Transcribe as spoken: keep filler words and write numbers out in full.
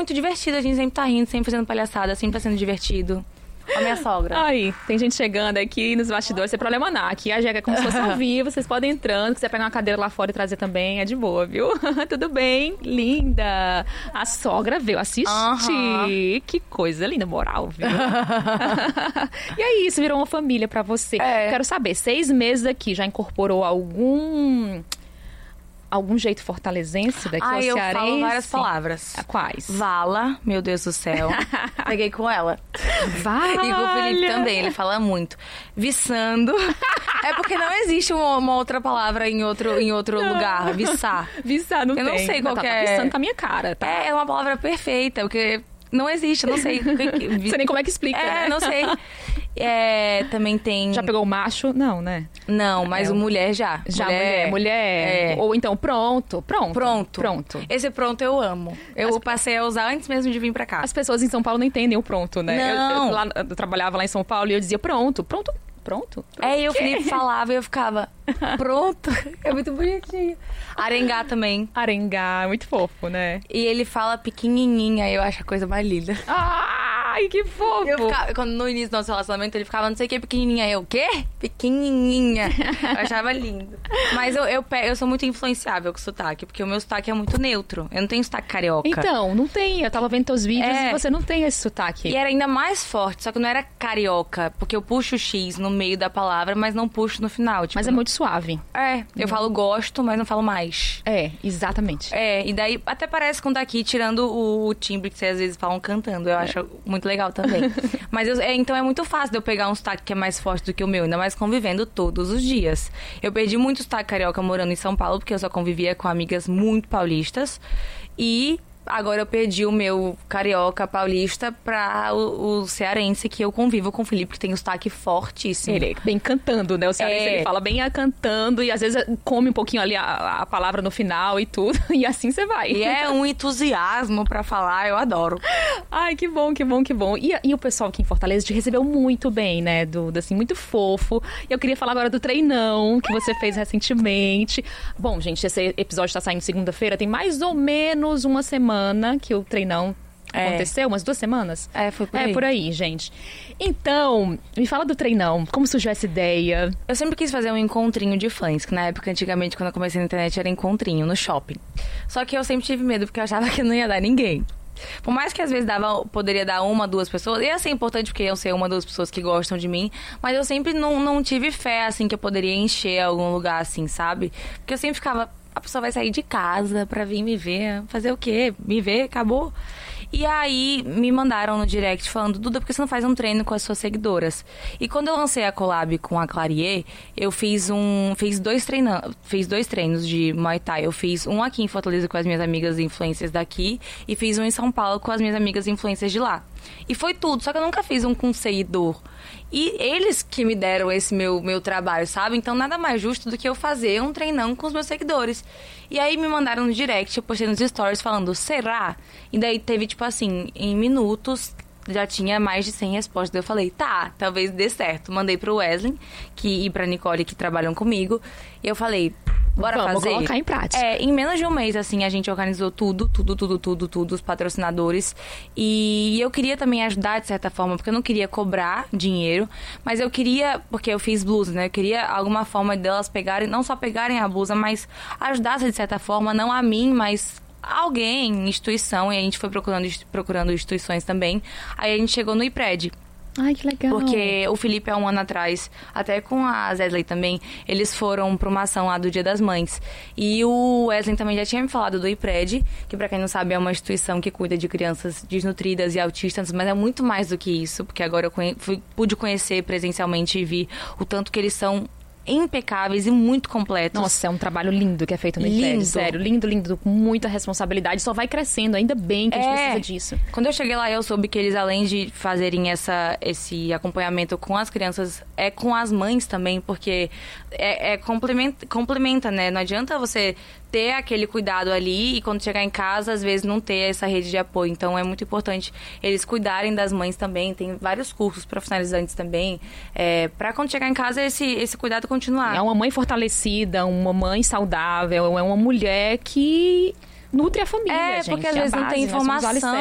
muito divertido, a gente sempre tá rindo, sempre fazendo palhaçada, sempre tá sendo divertido. A minha sogra. Aí, tem gente chegando aqui nos bastidores, sem problema não. Aqui a Jéssica é como se fosse ao vivo, vocês podem entrando, quiser pegar uma cadeira lá fora e trazer também, é de boa, viu? Tudo bem? Linda! A sogra veio assistir. Uhum. Que coisa linda, moral, viu? E aí, isso virou uma família pra você. É. Quero saber, seis meses aqui, já incorporou algum... algum jeito fortalezense daqui ah, ao eu cearense? Falo várias palavras. Quais? Vala, meu Deus do céu. Peguei com ela. Vala. E com o Felipe também, ele fala muito. Viçando. É porque não existe uma, uma outra palavra em outro, em outro lugar. Viçar. Viçar, não eu tem. Eu não sei qual tá, que tá é. Viçando com a minha cara, tá? É, é uma palavra perfeita, porque... Não existe, eu não sei. Não sei nem como é que explica, É, né? não sei. É, também tem... Já pegou o macho? Não, né? Não, mas é, o mulher já. Já, mulher. Mulher. mulher. É. Ou então, pronto, pronto. Pronto. Pronto. Esse pronto eu amo. Eu As... passei a usar antes mesmo de vir pra cá. As pessoas em São Paulo não entendem o pronto, né? Não. Eu, eu, lá, eu trabalhava lá em São Paulo e eu dizia pronto, pronto. Pronto? Pronto? É, e o Felipe falava e eu ficava, pronto. É muito bonitinho. Arengá também. Arengá, muito fofo, né? E ele fala pequenininha, eu acho a coisa mais linda. Ai, que fofo. Eu ficava, quando no início do nosso relacionamento, ele ficava, não sei o que, pequenininha. Eu, o quê? Pequenininha. Eu achava lindo. Mas eu, eu, eu sou muito influenciável com sotaque, porque o meu sotaque é muito neutro. Eu não tenho sotaque carioca. Então, não tem. Eu tava vendo teus vídeos é. e você não tem esse sotaque. E era ainda mais forte, só que não era carioca, porque eu puxo o X no meio da palavra, mas não puxo no final. Tipo, mas é muito suave. É, eu hum. falo gosto, mas não falo mais. É, exatamente. É, e daí até parece com daqui, tirando o, o timbre que vocês às vezes falam cantando. Eu é. acho muito legal também. Mas eu, é, então é muito fácil de eu pegar um sotaque que é mais forte do que o meu, ainda mais convivendo todos os dias. Eu perdi muito sotaque carioca morando em São Paulo, porque eu só convivia com amigas muito paulistas. E... agora eu perdi o meu carioca paulista pra o, o cearense, que eu convivo com o Felipe, que tem um sotaque fortíssimo. Ele bem cantando, né? O cearense, é. ele fala bem a cantando e às vezes come um pouquinho ali a, a palavra no final e tudo. E assim você vai. E é um entusiasmo pra falar, eu adoro. Ai, que bom, que bom, que bom. E, e o pessoal aqui em Fortaleza te recebeu muito bem, né, Duda? Assim, muito fofo. E eu queria falar agora do treinão que você fez recentemente. Bom, gente, esse episódio tá saindo segunda-feira, tem mais ou menos uma semana que o treinão é. aconteceu, umas duas semanas? É, foi por aí. É, por aí, gente. Então, me fala do treinão, como surgiu essa ideia? Eu sempre quis fazer um encontrinho de fãs, que na época, antigamente, quando eu comecei na internet, era encontrinho, no shopping. Só que eu sempre tive medo, porque eu achava que não ia dar ninguém. Por mais que às vezes dava, poderia dar uma, duas pessoas, ia ser importante porque iam ser uma, duas pessoas que gostam de mim, mas eu sempre não, não tive fé, assim, que eu poderia encher algum lugar, assim, sabe? Porque eu sempre ficava... a pessoa vai sair de casa pra vir me ver. Fazer o quê? Me ver? Acabou. E aí, me mandaram no direct falando, Duda, por que você não faz um treino com as suas seguidoras? E quando eu lancei a collab com a Clarier, eu fiz um... Fiz dois, treina, fiz dois treinos de Muay Thai. Eu fiz um aqui em Fortaleza com as minhas amigas influencers daqui e fiz um em São Paulo com as minhas amigas influencers de lá. E foi tudo, só que eu nunca fiz um com seguidor. E eles que me deram esse meu, meu trabalho, sabe? Então nada mais justo do que eu fazer um treinão com os meus seguidores. E aí me mandaram no direct, eu postei nos stories falando, será? E daí teve tipo assim, em minutos já tinha mais de cem respostas. Eu falei, tá, talvez dê certo. Mandei pro Wesley que, e pra Nicole, que trabalham comigo. E eu falei, bora Vamos fazer? colocar em prática. É, em menos de um mês, assim, a gente organizou tudo, tudo, tudo, tudo, tudo, os patrocinadores. E eu queria também ajudar, de certa forma, porque eu não queria cobrar dinheiro, mas eu queria, porque eu fiz blusa, né? Eu queria alguma forma delas pegarem, não só pegarem a blusa, mas ajudar, de certa forma, não a mim, mas... alguém, instituição, e a gente foi procurando, procurando instituições também. Aí a gente chegou no IPRED. Ai, que legal. Porque o Felipe, há um ano atrás, até com a Zesley também, eles foram pra uma ação lá do Dia das Mães. E o Wesley também já tinha me falado do IPRED, que pra quem não sabe é uma instituição que cuida de crianças desnutridas e autistas, mas é muito mais do que isso, porque agora eu conhe- fui, pude conhecer presencialmente e vi o tanto que eles são impecáveis e muito completos. Nossa, é um trabalho lindo que é feito no Lindo. IPRED, sério, lindo, lindo, com muita responsabilidade, só vai crescendo, ainda bem que a gente É. precisa disso. Quando eu cheguei lá, eu soube que eles, além de fazerem essa, esse acompanhamento com as crianças, é com as mães também, porque é, é complementa, complementa, né? Não adianta você ter aquele cuidado ali e quando chegar em casa, às vezes, não ter essa rede de apoio. Então, é muito importante eles cuidarem das mães também. Tem vários cursos profissionalizantes também, é, para quando chegar em casa, esse, esse cuidado continuar. É uma mãe fortalecida, uma mãe saudável, é uma mulher que nutre a família, É, gente. porque às é a vezes não base, tem nós somos o informação. alicerce.